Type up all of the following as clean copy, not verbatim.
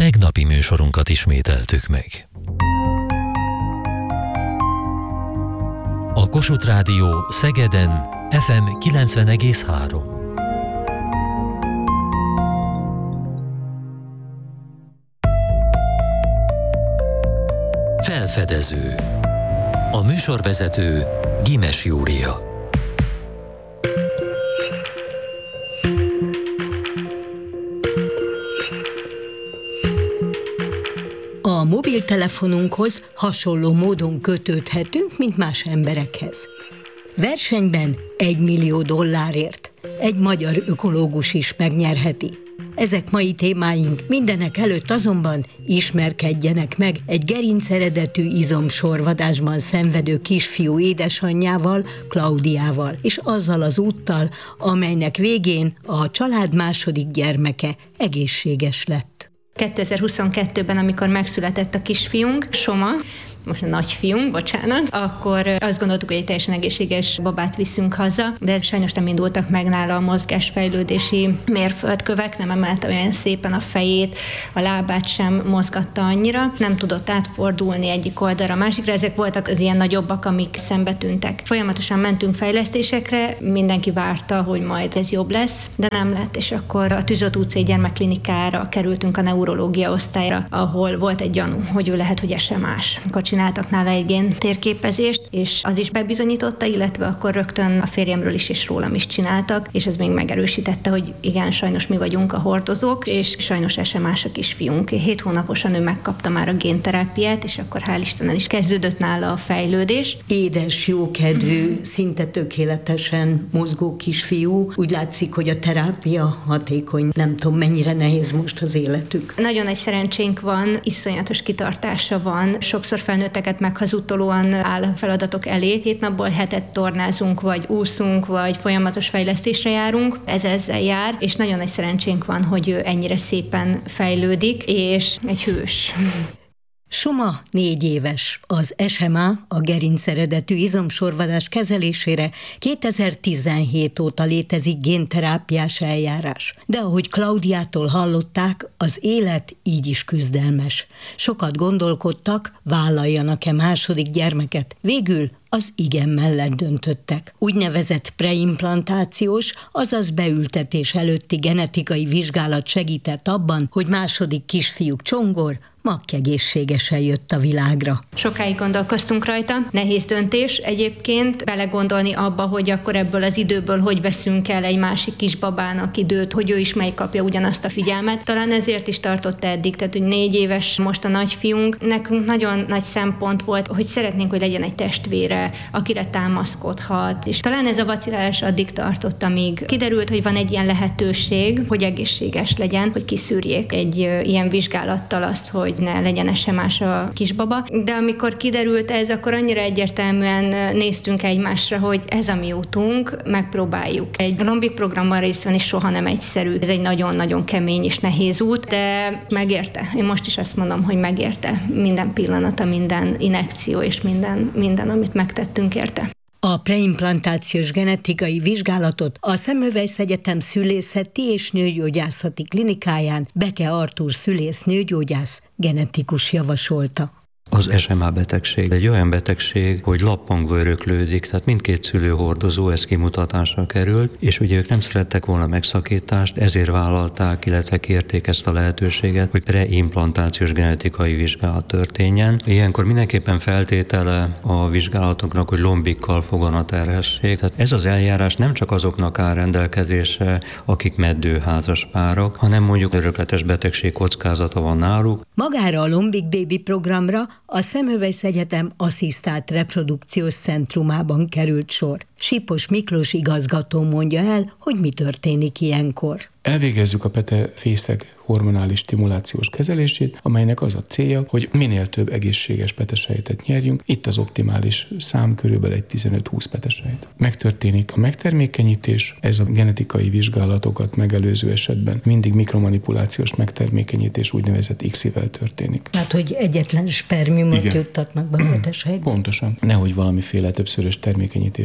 tegnapi műsorunkat ismételtük meg. A Kossuth Rádió Szegeden FM 90,3. Felfedező. A műsorvezető Gimes Júlia. A mobiltelefonunkhoz hasonló módon kötődhetünk, mint más emberekhez. Versenyben $1 millió egy magyar ökológus is megnyerheti. Ezek mai témáink, mindenek előtt azonban ismerkedjenek meg egy gerinceredetű izomsorvadásban szenvedő kisfiú édesanyjával, Klaudiával, és azzal az úttal, amelynek végén a család második gyermeke egészséges lett. 2022-ben, amikor megszületett a kisfiunk, Soma, most a nagyfiunk, bocsánat, akkor azt gondoltuk, hogy egy teljesen egészséges babát viszünk haza, de sajnos nem indultak meg nála a mozgásfejlődési mérföldkövek, nem emelte olyan szépen a fejét, a lábát sem mozgatta annyira, nem tudott átfordulni egyik oldalra a másikra, ezek voltak az ilyen nagyobbak, amik szembe tűntek. Folyamatosan mentünk fejlesztésekre, mindenki várta, hogy majd ez jobb lesz, de nem lett, és akkor a Tűzoltó utcai gyermekklinikára kerültünk a neurológia osztályra, ahol volt egy gyanú, hogy ő lehet, hogy SMS. Csináltak nála egy gén térképezést, és az is bebizonyította, illetve akkor rögtön a férjemről is és rólam is csináltak, és ez még megerősítette, hogy igen, sajnos mi vagyunk a hordozók, és sajnos SMS a kisfiunk. 7 hónaposan ő megkapta már a génterápiát, és akkor hál' Istenen is kezdődött nála a fejlődés. Édes, jókedvű, szinte tökéletesen mozgó kisfiú. Úgy látszik, hogy a terápia hatékony. Nem tudom, mennyire nehéz most az életük. Nagyon nagy szerencsénk van, iszonyatos kitartása van, sokszor felnőtteket meghazudtolóan áll a feladatok elé. 7 napból 7-et tornázunk, vagy úszunk, vagy folyamatos fejlesztésre járunk. Ez ezzel jár, és nagyon nagy szerencsénk van, hogy ő ennyire szépen fejlődik, és egy hős. Soma 4 éves. Az SMA, a gerinceredetű izomsorvadás kezelésére 2017 óta létezik génterápiás eljárás. De ahogy Klaudiától hallották, az élet így is küzdelmes. Sokat gondolkodtak, vállaljanak-e második gyermeket. Végül az igen mellett döntöttek. Úgynevezett preimplantációs, azaz beültetés előtti genetikai vizsgálat segített abban, hogy második kisfiúk Csongor makkegészségesen jött a világra. Sokáig gondolkoztunk rajta, nehéz döntés egyébként belegondolni abba, hogy akkor ebből az időből hogy veszünk el egy másik kisbabának időt, hogy ő is kapja ugyanazt a figyelmet. Talán ezért is tartott eddig, tehát hogy 4 éves most a nagyfiunk. Nekünk nagyon nagy szempont volt, hogy szeretnénk, hogy legyen egy testvére, akire támaszkodhat, és talán ez a vacilálás addig tartott, amíg kiderült, hogy van egy ilyen lehetőség, hogy egészséges legyen, hogy kiszűrjék egy ilyen vizsgálattal azt, hogy ne legyen SMS a kisbaba. De amikor kiderült ez, akkor annyira egyértelműen néztünk egymásra, hogy ez a mi útunk, megpróbáljuk. Egy Lombik programban részt venni soha nem egyszerű. Ez egy nagyon-nagyon kemény és nehéz út, de megérte. Én most is azt mondom, hogy megérte minden pillanata, minden injekció és minden, amit megtettünk érte. A preimplantációs genetikai vizsgálatot a Semmelweis Egyetem szülészeti és nőgyógyászati klinikáján Beke Artúr szülész nőgyógyász genetikus javasolta. Az SMA betegség egy olyan betegség, hogy lappangva öröklődik, tehát mindkét szülő hordozó, ez kimutatásra került, és ugye ők nem szerettek volna megszakítást, ezért vállalták, illetve kérték ezt a lehetőséget, hogy preimplantációs genetikai vizsgálat történjen. Ilyenkor mindenképpen feltétele a vizsgálatoknak, hogy lombikkal foganatterhessék. Tehát ez az eljárás nem csak azoknak áll rendelkezésre, akik meddőházas párok, hanem mondjuk örökletes betegség kockázata van náluk. Magára a Lombik Baby programra a Semmelweis Egyetem asszisztált reprodukciós centrumában került sor. Sipos Miklós igazgató mondja el, hogy mi történik ilyenkor. Elvégezzük a petefészek hormonális stimulációs kezelését, amelynek az a célja, hogy minél több egészséges petesejtet nyerjünk. Itt az optimális szám körülbelül egy 15-20 petesejt. Megtörténik a megtermékenyítés, ez a genetikai vizsgálatokat megelőző esetben mindig mikromanipulációs megtermékenyítés úgynevezett ICSI-vel történik. Hát, hogy egyetlen spermiumot juttatnak be a petesejtbe? Pontosan. Nehogy valamiféle többszörös termékenyítés történjen,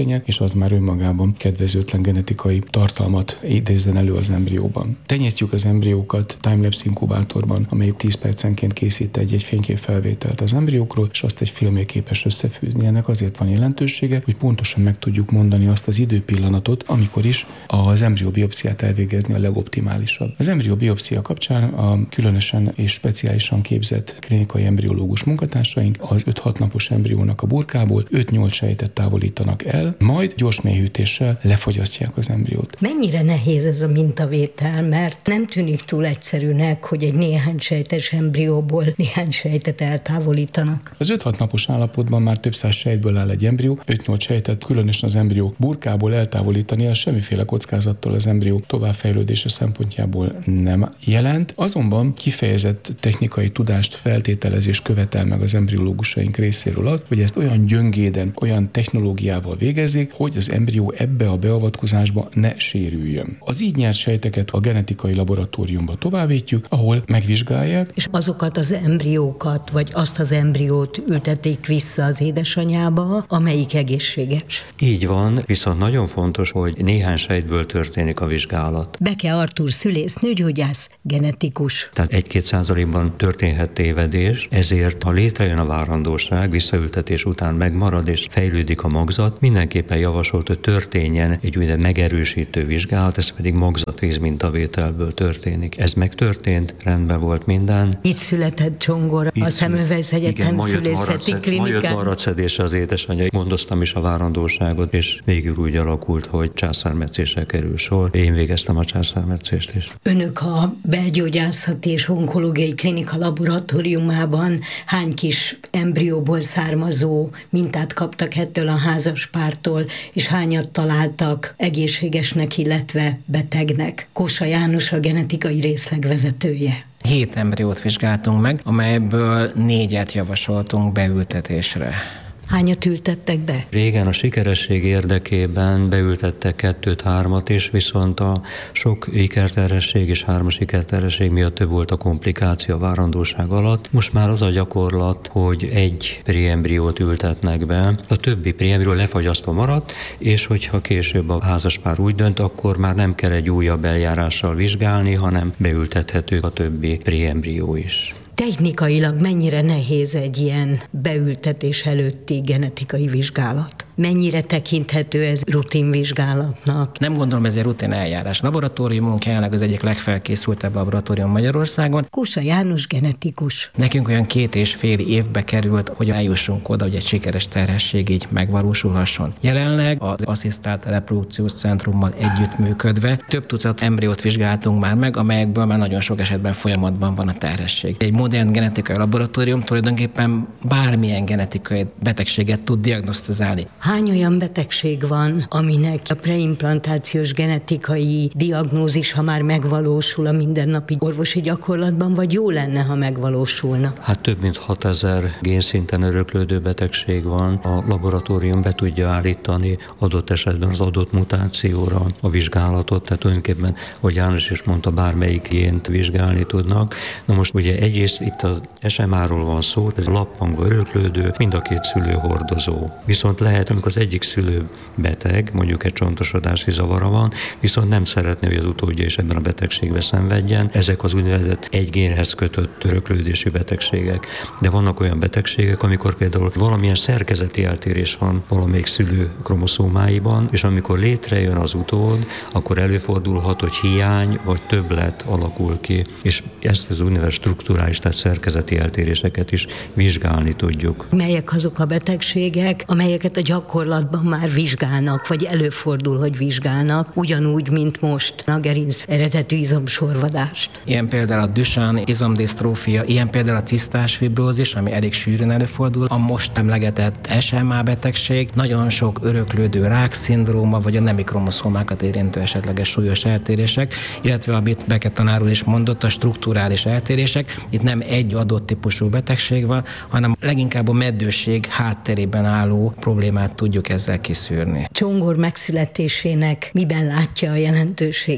történjen, és az már önmagában kedvezőtlen genetikai tartalmat idézzen elő az embrióban. Tenyésztjük az embriókat timelapse inkubátorban, amelyik 10 percenként készít egy fényképfelvételt az embriókról, és azt egy filmmé képes összefűzni. Ennek azért van jelentősége, hogy pontosan meg tudjuk mondani azt az időpillanatot, amikor is az embrióbiopsziát elvégezni a legoptimálisabb. Az embrióbiopszia kapcsán a különösen és speciálisan képzett klinikai embriológus munkatársaink az 5-6 napos embriónak a burkából 5-8 sejtet távolítanak el, majd gyors mélyhűtéssel lefogyasztják az embriót. Mennyire nehéz ez a mintavétel, mert nem tűnik túl egyszerűnek, hogy egy néhány sejtes embrióból néhány sejtet eltávolítanak. Az 5-6 napos állapotban már több száz sejtből áll egy embrió, 5-8 sejtet különösen az embrió burkából eltávolítani, az semmiféle kockázattól az embrió továbbfejlődése szempontjából nem jelent. Azonban kifejezett technikai tudást, feltételezés követel meg az embriológusaink részéről az, hogy ezt olyan gyöngéden, olyan technológiával végezzék, hogy az embrió ebbe a beavatkozásba ne sérüljön. Az így nyert sejteket a genetikai laboratóriumba továbbítjuk, ahol megvizsgálják. És azokat az embriókat, vagy azt az embriót ültették vissza az édesanyjába, amelyik egészséges. Így van, viszont nagyon fontos, hogy néhány sejtből történik a vizsgálat. Beke Artúr szülész, nőgyógyász, genetikus. Tehát 1-2%-ban történhet tévedés, ezért ha létrejön a várandóság, visszaültetés után megmarad és fejlődik a magzat, mindenképpen javasolt, hogy történjen egy úgynevezett megerősítő vizsgálat, ez pedig magzatvíz mintavételből történik. Ez megtörtént, rendben volt minden. Itt született Csongor, a Semmelweis Egyetem szülészeti klinikán. Ma jött varratszedésre az édesanyja, gondoztam is a várandóságot, és végül úgy alakult, hogy császármetszésre kerül sor. Én végeztem a császármetszést is. Önök a belgyógyászati és onkológiai klinika laboratóriumában hány kis embrióból származó mintát kaptak ettől a házaspártól, és hányat találtak egészségesnek, illetve betegnek? Kósa János a genetikai részleg vezetője. 7 embriót vizsgáltunk meg, amelyből 4-et javasoltunk beültetésre. Hányat ültettek be? Régen a sikeresség érdekében beültettek 2-3-at is, viszont a sok ikerterhesség és 3 ikerterhesség miatt több volt a komplikáció a várandóság alatt. Most már az a gyakorlat, hogy egy préembriót ültetnek be, a többi préembrió lefagyasztva maradt, és hogyha később a házaspár úgy dönt, akkor már nem kell egy újabb eljárással vizsgálni, hanem beültethető a többi préembrió is. Technikailag mennyire nehéz egy ilyen beültetés előtti genetikai vizsgálat? Mennyire tekinthető ez rutinvizsgálatnak? Nem gondolom, ez egy rutin eljárás. Laboratóriumunk jelenleg az egyik legfelkészültebb laboratórium Magyarországon. Kósa János genetikus. Nekünk olyan 2,5 évbe került, hogy eljussunk oda, hogy egy sikeres terhesség így megvalósulhasson. Jelenleg az asszisztált reprodukciós centrummal együttműködve több tucat embriót vizsgáltunk már meg, amelyekből már nagyon sok esetben folyamatban van a terhesség. Egy modern genetikai laboratórium tulajdonképpen bármilyen genetikai betegséget tud diagnosztizálni. Hány olyan betegség van, aminek a preimplantációs genetikai diagnózis, ha már megvalósul a mindennapi orvosi gyakorlatban, vagy jó lenne, ha megvalósulna? Hát több mint 6000 génszinten öröklődő betegség van. A laboratórium be tudja állítani adott esetben az adott mutációra a vizsgálatot, tehát tulajdonképpen, ahogy János is mondta, bármelyik gént vizsgálni tudnak. Na most ugye egyrészt itt az SMA-ról van szó, ez lappangva öröklődő, mind a két szülő hordozó. Viszont lehet, amikor az egyik szülő beteg, mondjuk egy csontosodási zavara van, viszont nem szeretné, hogy az utódja is ebben a betegségben szenvedjen. Ezek az úgynevezett egy génhez kötött öröklődési betegségek. De vannak olyan betegségek, amikor például valamilyen szerkezeti eltérés van valamelyik szülő kromoszómáiban, és amikor létrejön az utód, akkor előfordulhat, hogy hiány vagy többlet alakul ki, és ezt az úgynevezett strukturális, tehát szerkezeti eltéréseket is vizsgálni tudjuk. Melyek azok a betegségek, amelyeket a gyakorlatban már vizsgálnak, vagy előfordul, hogy vizsgálnak, ugyanúgy, mint most a gerinc eredetű izomsorvadást? Ilyen például a Duchenne izomdisztrófia, ilyen például a cisztás fibrózis, ami elég sűrűn előfordul, a most emlegetett SMA betegség, nagyon sok öröklődő rákszindróma, vagy a nemi kromoszómákat érintő esetleges súlyos eltérések, illetve amit Beke tanár úr is mondott, a strukturális eltérések. Itt nem egy adott típusú betegség van, hanem leginkább a meddőség hátterében álló problémát tudjuk ezzel kiszűrni. Csongor megszületésének miben látja a jelentőségét?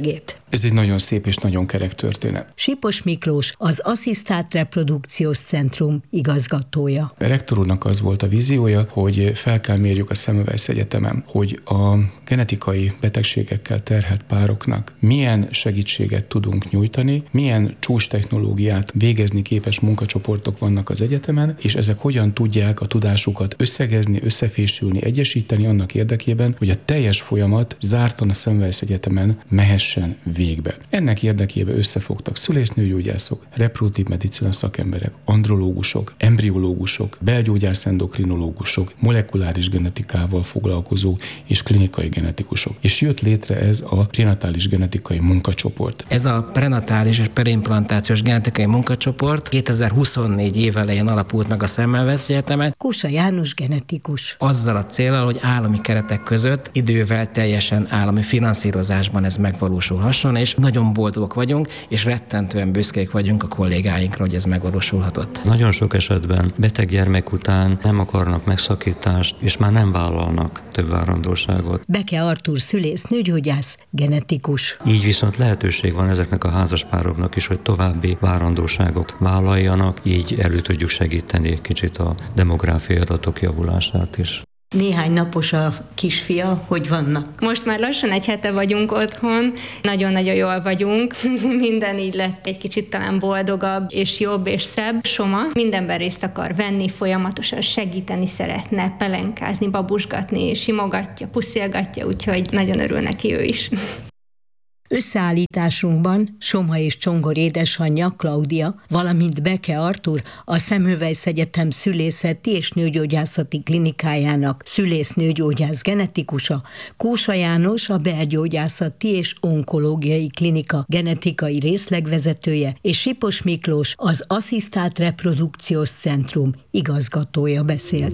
Ez egy nagyon szép és nagyon kerek történet. Sipos Miklós, az Asszisztált Reprodukciós Centrum igazgatója. A rektor úrnak az volt a víziója, hogy fel kell mérjük a Semmelweis Egyetemen, hogy a genetikai betegségekkel terhelt pároknak milyen segítséget tudunk nyújtani, milyen csúcs technológiát végezni képes munkacsoportok vannak az egyetemen, és ezek hogyan tudják a tudásukat összegezni, összefésülni, egyesíteni annak érdekében, hogy a teljes folyamat zártan a Semmelweis Egyetemen mehessen végbe. Ennek érdekében összefogtak szülésznőgyógyászok, reproduktív medicina szakemberek, andrológusok, embriológusok, belgyógyász endokrinológusok, molekuláris genetikával foglalkozó és klinikai genetikusok. És jött létre ez a prenatális genetikai munkacsoport. Ez a prenatális és perimplantációs genetikai munkacsoport 2024 év elején alapult meg a Semmelweis Egyetemen. Kósa János genetikus. Azzal a céllal, hogy állami keretek között idővel teljesen állami finanszírozásban ez megvalósulhasson, és nagyon boldogok vagyunk, és rettentően büszkék vagyunk a kollégáinkra, hogy ez megvalósulhatott. Nagyon sok esetben beteg gyermek után nem akarnak megszakítást, és már nem vállalnak több várandóságot. Beke Artúr szülész, nőgyógyász, genetikus. Így viszont lehetőség van ezeknek a házaspároknak is, hogy további várandóságot vállaljanak, így elő tudjuk segíteni kicsit a demográfiai adatok javulását is. Néhány napos a kisfia, hogy vannak? Most már lassan egy hete vagyunk otthon, nagyon-nagyon jól vagyunk, minden így lett egy kicsit talán boldogabb, és jobb, és szebb. Soma mindenben részt akar venni, folyamatosan segíteni szeretne, pelenkázni, babusgatni, simogatja, puszilgatja, úgyhogy nagyon örül neki ő is. Összeállításunkban Soma és Csongor édesanyja, Klaudia, valamint Beke Artúr, a Semmelweis Egyetem szülészeti és nőgyógyászati klinikájának szülésznőgyógyász genetikusa, Kósa János, a belgyógyászati és onkológiai klinika genetikai részlegvezetője, és Sipos Miklós, az Asszisztált Reprodukciós Centrum igazgatója beszélt.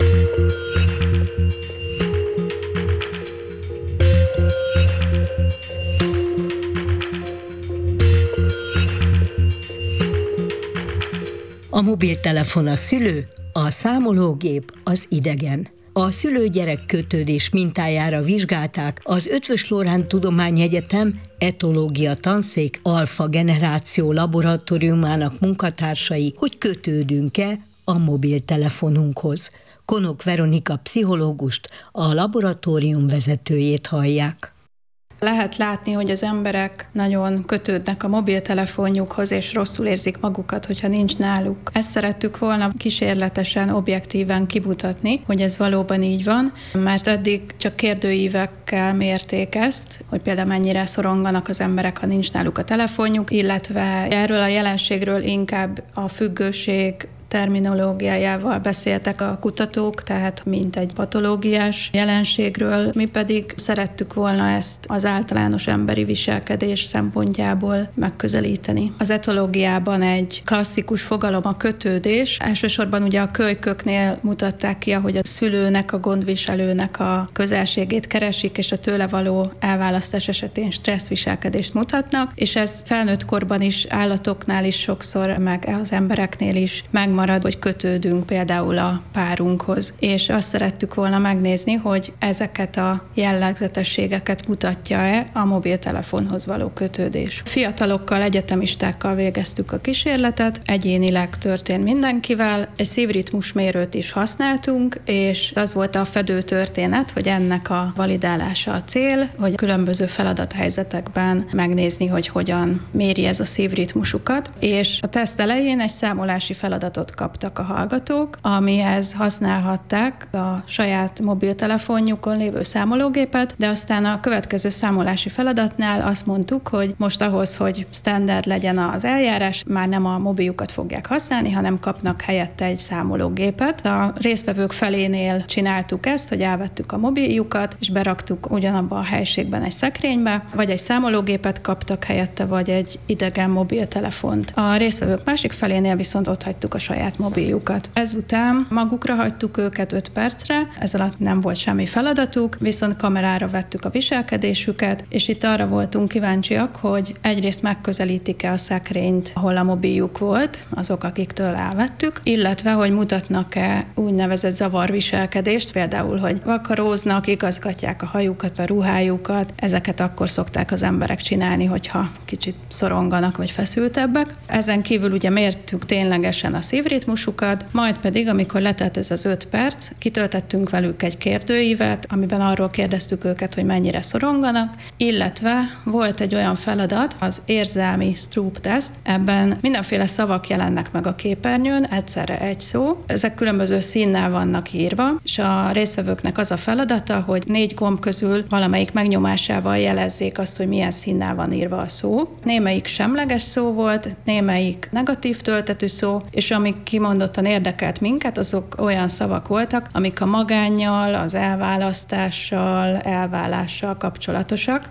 A mobiltelefon a szülő, a számológép az idegen. A szülő-gyerek kötődés mintájára vizsgálták az Eötvös Loránd Tudományegyetem etológia tanszék alfa generáció laboratóriumának munkatársai, hogy kötődünk-e a mobiltelefonunkhoz. Konok Veronika pszichológust, a laboratórium vezetőjét hallják. Lehet látni, hogy az emberek nagyon kötődnek a mobiltelefonjukhoz, és rosszul érzik magukat, hogyha nincs náluk. Ezt szerettük volna kísérletesen, objektíven kimutatni, hogy ez valóban így van, mert eddig csak kérdőívekkel mérték ezt, hogy például mennyire szoronganak az emberek, ha nincs náluk a telefonjuk, illetve erről a jelenségről inkább a függőség terminológiájával beszéltek a kutatók, tehát mint egy patológiás jelenségről. Mi pedig szerettük volna ezt az általános emberi viselkedés szempontjából megközelíteni. Az etológiában egy klasszikus fogalom a kötődés. Elsősorban ugye a kölyköknél mutatták ki, ahogy a szülőnek, a gondviselőnek a közelségét keresik, és a tőle való elválasztás esetén stresszviselkedést mutatnak, és ez felnőtt korban is, állatoknál is sokszor, meg az embereknél is megmarad, hogy kötődünk például a párunkhoz. És azt szerettük volna megnézni, hogy ezeket a jellegzetességeket mutatja-e a mobiltelefonhoz való kötődés. Fiatalokkal, egyetemistákkal végeztük a kísérletet, egyénileg történt mindenkivel, egy szívritmusmérőt is használtunk, és az volt a fedő történet, hogy ennek a validálása a cél, hogy különböző feladathelyzetekben megnézni, hogy hogyan méri ez a szívritmusukat, és a teszt elején egy számolási feladatot kaptak a hallgatók, amihez használhatták a saját mobiltelefonjukon lévő számológépet, de aztán a következő számolási feladatnál azt mondtuk, hogy most ahhoz, hogy standard legyen az eljárás, már nem a mobiljukat fogják használni, hanem kapnak helyette egy számológépet. A résztvevők felénél csináltuk ezt, hogy elvettük a mobiljukat, és beraktuk ugyanabban a helységben egy szekrénybe, vagy egy számológépet kaptak helyette, vagy egy idegen mobiltelefont. A résztvevők másik felénél viszont ott hagytuk a saját saját mobiljukat. Ezután magukra hagytuk őket 5 percre, ez alatt nem volt semmi feladatuk, viszont kamerára vettük a viselkedésüket, és itt arra voltunk kíváncsiak, hogy egyrészt megközelítik-e a szekrényt, ahol a mobiljuk volt, azok, akiktől elvettük, illetve, hogy mutatnak-e úgynevezett zavarviselkedést, például, hogy vakaróznak, igazgatják a hajukat, a ruhájukat, ezeket akkor szokták az emberek csinálni, hogyha kicsit szoronganak vagy feszültebbek. Ezen kívül ugye mértük ténylegesen a szívritmusukat, majd pedig, amikor letelt ez az 5 perc, kitöltettünk velük egy kérdőívet, amiben arról kérdeztük őket, hogy mennyire szoronganak, illetve volt egy olyan feladat, az érzelmi Stroop teszt, ebben mindenféle szavak jelennek meg a képernyőn, egyszerre egy szó. Ezek különböző színnel vannak írva, és a résztvevőknek az a feladata, hogy 4 gomb közül valamelyik megnyomásával jelezzék azt, hogy milyen színnel van írva a szó. Némelyik semleges szó volt, némelyik negatív töltetű szó, és amik kimondottan érdekelt minket, azok olyan szavak voltak, amik a magánnyal, az elválasztással, elválással kapcsolatosak.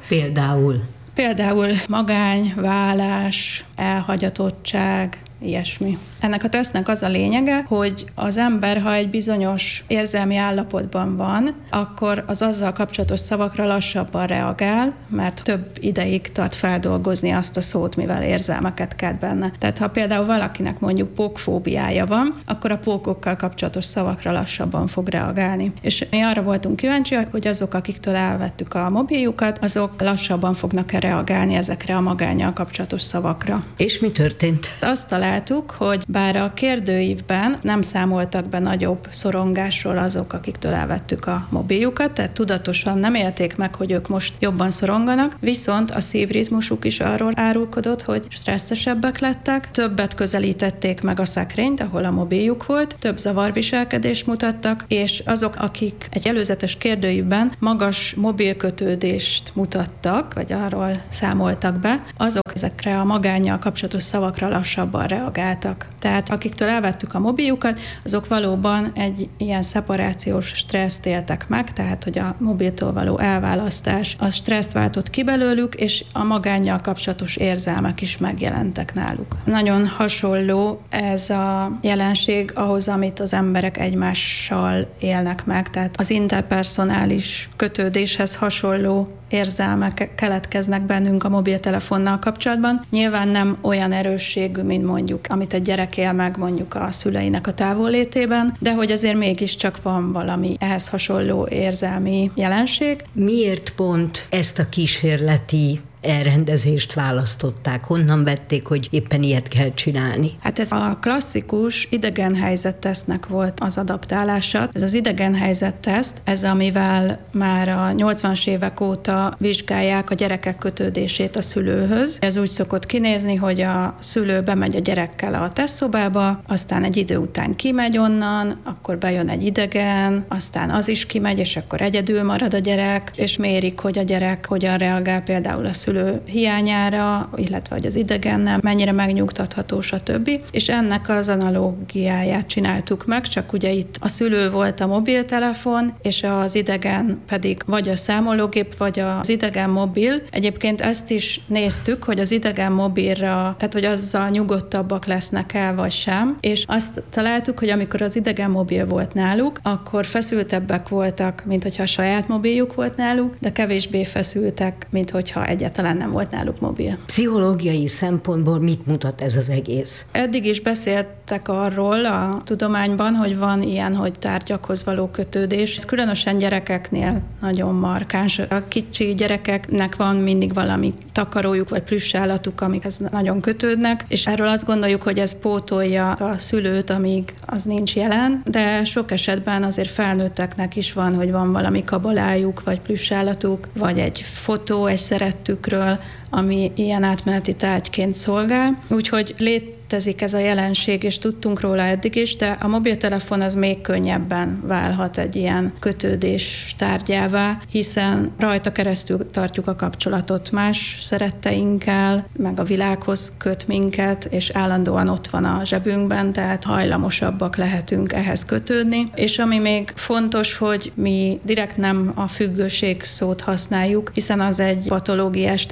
Például magány, vállás, elhagyatottság, ilyesmi. Ennek a tesztnek az a lényege, hogy az ember, ha egy bizonyos érzelmi állapotban van, akkor az azzal kapcsolatos szavakra lassabban reagál, mert több ideig tart feldolgozni azt a szót, mivel érzelmeket kelt benne. Tehát ha például valakinek mondjuk pókfóbiája van, akkor a pókokkal kapcsolatos szavakra lassabban fog reagálni. És mi arra voltunk kíváncsiak, hogy azok, akiktől elvettük a mobiljukat, azok lassabban fognak-e reagálni ezekre a magánnyal kapcsolatos szavakra. És mi történt? Azt találtuk, hogy bár a kérdőívben nem számoltak be nagyobb szorongásról azok, akiktől elvettük a mobiljukat, tehát tudatosan nem élték meg, hogy ők most jobban szoronganak, viszont a szívritmusuk is arról árulkodott, hogy stresszesebbek lettek, többet közelítették meg a szekrényt, ahol a mobiljuk volt, több zavarviselkedést mutattak, és azok, akik egy előzetes kérdőívben magas mobilkötődést mutattak, vagy arról számoltak be, azok ezekre a magánnyal kapcsolatos szavakra lassabban reagáltak. Tehát akiktől elvettük a mobiljukat, azok valóban egy ilyen szeparációs stresszt éltek meg, tehát hogy a mobiltól való elválasztás az stresszt váltott ki belőlük, és a magánnyal kapcsolatos érzelmek is megjelentek náluk. Nagyon hasonló ez a jelenség ahhoz, amit az emberek egymással élnek meg, tehát az interpersonális kötődéshez hasonló érzelmek keletkeznek bennünk a mobiltelefonnal kapcsolatban. Nyilván nem olyan erősségű, mint mondjuk, amit a gyerek él meg mondjuk a szüleinek a távollétében, de hogy azért mégiscsak van valami ehhez hasonló érzelmi jelenség. Miért pont ezt a kísérleti elrendezést választották? Honnan vették, hogy éppen ilyet kell csinálni? Hát ez a klasszikus idegenhelyzettesztnek volt az adaptálása. Ez az idegenhelyzetteszt, ez amivel már a 80-as évek óta vizsgálják a gyerekek kötődését a szülőhöz. Ez úgy szokott kinézni, hogy a szülő bemegy a gyerekkel a tesztszobába, aztán egy idő után kimegy onnan, akkor bejön egy idegen, aztán az is kimegy, és akkor egyedül marad a gyerek, és mérik, hogy a gyerek hogyan reagál például a szülő hiányára, illetve hogy az idegennel mennyire megnyugtatható, stb. És ennek az analógiáját csináltuk meg, csak ugye itt a szülő volt a mobiltelefon, és az idegen pedig vagy a számológép, vagy az idegen mobil. Egyébként ezt is néztük, hogy az idegen mobilra, tehát hogy azzal nyugodtabbak lesznek el, vagy sem, és azt találtuk, hogy amikor az idegen mobil volt náluk, akkor feszültebbek voltak, mint hogyha a saját mobiljuk volt náluk, de kevésbé feszültek, mint hogyha egyáltalán nem volt náluk mobil. Pszichológiai szempontból mit mutat ez az egész? Eddig is beszéltek arról a tudományban, hogy van ilyen, hogy tárgyakhoz való kötődés. Ez különösen gyerekeknél nagyon markáns. A kicsi gyerekeknek van mindig valami takarójuk vagy plüssállatuk, amikhez nagyon kötődnek, és erről azt gondoljuk, hogy ez pótolja a szülőt, amíg az nincs jelen, de sok esetben azért felnőtteknek is van, hogy van valami kabalájuk, vagy plüssállatuk, vagy egy fotó, egy szerettükről, ami ilyen átmeneti tárgyként szolgál. Úgyhogy létezik ez a jelenség, és tudtunk róla eddig is, de a mobiltelefon az még könnyebben válhat egy ilyen kötődés tárgyává, hiszen rajta keresztül tartjuk a kapcsolatot más szeretteinkkel, meg a világhoz köt minket, és állandóan ott van a zsebünkben, tehát hajlamosabbak lehetünk ehhez kötődni. És ami még fontos, hogy mi direkt nem a függőség szót használjuk, hiszen az egy patológiás, tehát egy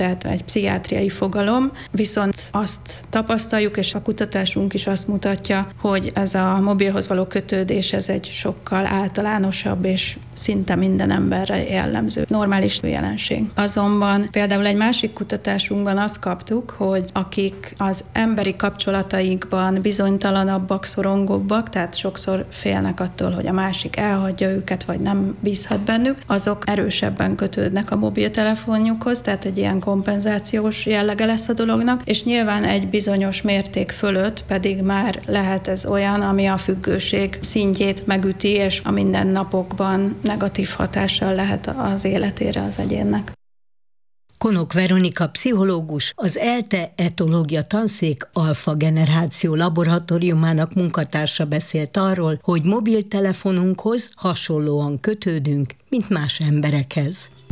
egy pszichiátriai fogalom, viszont azt tapasztaljuk, és a kutatásunk is azt mutatja, hogy ez a mobilhoz való kötődés, ez egy sokkal általánosabb és szinte minden emberre jellemző normális jelenség. Azonban például egy másik kutatásunkban azt kaptuk, hogy akik az emberi kapcsolataikban bizonytalanabbak, szorongóbbak, tehát sokszor félnek attól, hogy a másik elhagyja őket, vagy nem bízhat bennük, azok erősebben kötődnek a mobiltelefonjukhoz, tehát egy ilyen kompenzációs jellege lesz a dolognak, és nyilván egy bizonyos mérték fölött pedig már lehet ez olyan, ami a függőség szintjét megüti, és a mindennapokban negatív hatással lehet az életére az egyénnek. Konok Veronika pszichológus, az ELTE etológia tanszék alfa generáció laboratóriumának munkatársa beszélt arról, hogy mobiltelefonunkhoz hasonlóan kötődünk, mint más emberekhez.